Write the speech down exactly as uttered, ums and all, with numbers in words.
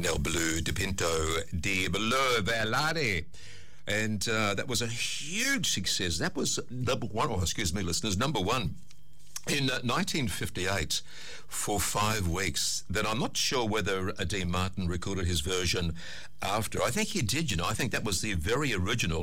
Nel Blue de Pinto de Bleu Velare. And uh, that was a huge success. That was number one, or excuse me, listeners, number one in uh, nineteen fifty-eight for five weeks. Then I'm not sure whether uh, Dean Martin recorded his version after. I think he did, you know. I think that was the very original.